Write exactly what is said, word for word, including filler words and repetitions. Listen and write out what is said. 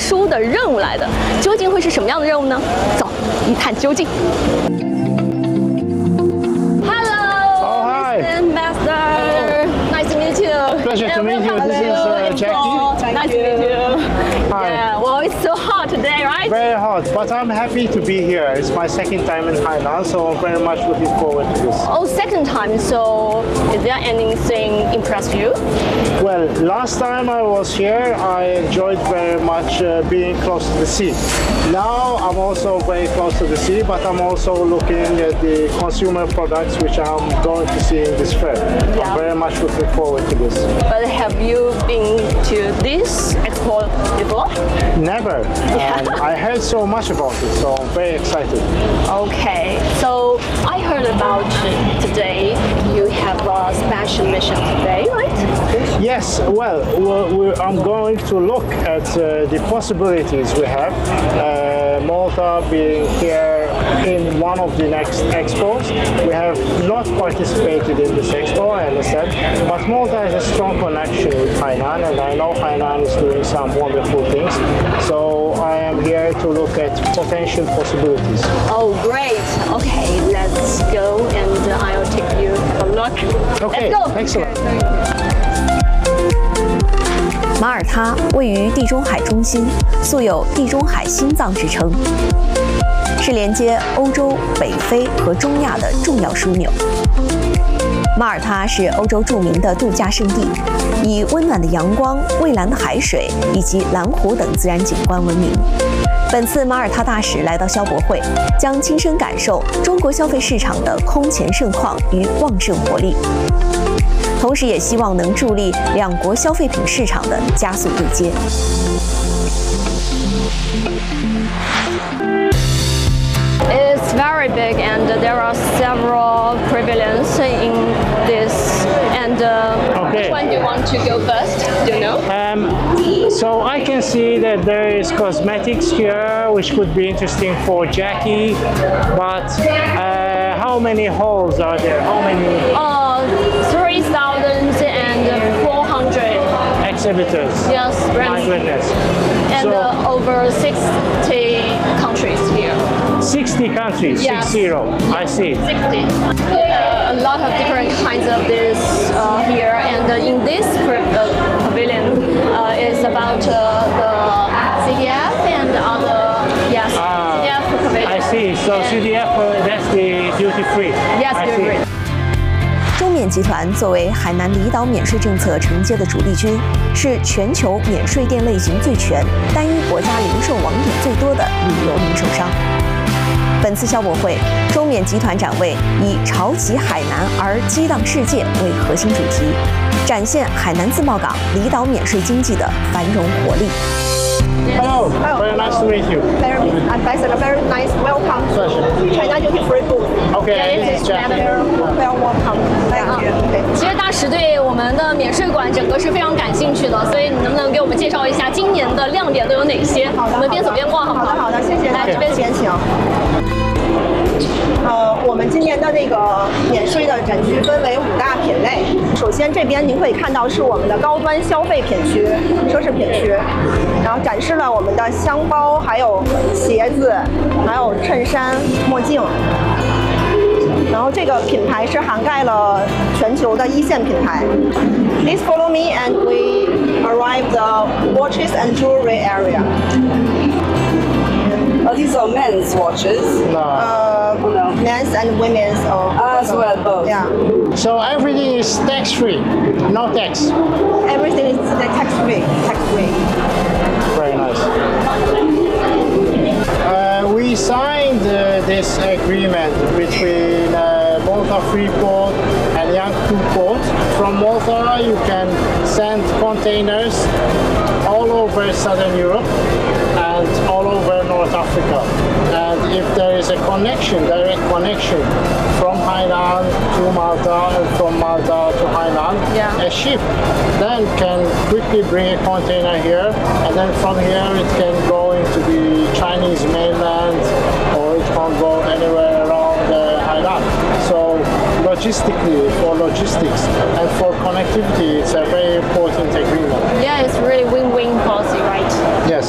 殊的任务来的。究竟会是什么样的任务呢？走，一探究竟。Hello, Mister Ambassador. Nice to meet you. Pleasure to meet you. This is uh, Jackie. Nice to meet you. Hi. Yeah. Well, it's so hot today, right? Very hot, but I'm happy to be here. It's my second time in Hainan, so I'm very much looking forward to this. Oh, second time. So, is there anything impressed you? Well, last time I was here, I enjoyed very much uh, being close to the sea. Now I'm also very close to the sea, but I'm also looking at the consumer products which I'm going to see in this fair. Yeah. I'm very much looking forward to this. But have you been to this expo before? Never. Yeah. And I heard so much about it, so I'm very excited. Okay, so I heard about today you have a special mission today, right? Yes, well, we're, we're, I'm going to look at uh, the possibilities we have. Uh, Malta being here in one of the next expos. We have not participated in this expo, I understand, but Malta has a strong connection with Hainan, and I know Hainan is doing some wonderful things. So I am here to look at potential possibilities. Oh, great. Okay, let's go and I'll take you have a look. Okay, let's go. excellent. 马耳他位于地中海中心，素有“地中海心脏”之称，是连接欧洲、北非和中亚的重要枢纽。马耳他是欧洲著名的度假胜地，以温暖的阳光、蔚蓝的海水以及蓝湖等自然景观闻名。本次马耳他大使来到消博会，将亲身感受中国消费市场的空前盛况与旺盛活力。 同时，也希望能助力两国消费品市场的加速对接。 It's very big, and there are several pavilions in this. And uh, Okay. which one do you want to go first? Do you know? Um, so I can see that there is cosmetics here, which could be interesting for Jackie. But uh, how many halls are there? How many Uh, three thousand and four hundred. exhibitors? Yes, My brands. goodness. And So uh, over sixty countries here. sixty countries, Yes. six zero. I see. sixty. Uh, a lot of different kinds of this uh, here, and uh, in this pri- uh, pavilion uh, is about uh, the C D F and other yes Ah, C D F pavilion. I see. So And- C D F, uh, that's the duty free. Yes, I duty see. free. 中缅集团作为海南离岛免税政策承接的主力军，是全球免税店类型最全、单一国家零售网点最多的旅游零售商。本次消博会，中缅集团展位以“潮起海南而激荡世界”为核心主题，展现海南自贸港离岛免税经济的繁荣活力。 Hello. Hello. Very nice to meet you. Very ambassador, very nice. Welcome to China Duty Free booth. Okay, Yeah, this is it's Jackie. Very well welcome. Thank you. Okay. 其实大使对我们的免税馆整个是非常感兴趣的，所以你能不能给我们介绍一下今年的亮点都有哪些？ 好的， 我们边走边逛好不好的， 好？ 好的，谢谢。 来这边请。 先请。呃，我们今年的那个免税的展区分为五大品类。首先这边您可以看到是我们的高端消费品区、奢侈品区，然后展示了我们的箱包、还有鞋子、还有衬衫、墨镜。然后这个品牌是涵盖了全球的一线品牌。Please follow me and we arrive the watches and jewelry area. Oh, these are men's watches. No. Uh, No. men's and women's. Or, As well, both. Yeah. So everything is tax free, no tax. Everything is tax free. Tax free. Very nice. Uh, we signed uh, this agreement between uh, Malta Freeport and Yangpu Port. From Malta, you can send containers all over Southern Europe and all over North Africa. And if there is a connection, direct connection from Hainan to Malta and from Malta to Hainan, Yeah. a ship then can quickly bring a container here, and then from here it can go into the Chinese mainland, or it can go anywhere around uh, Hainan. So logistically, for logistics and for connectivity, it's a very important agreement. Yeah, it's really win-win policy, right? Yes.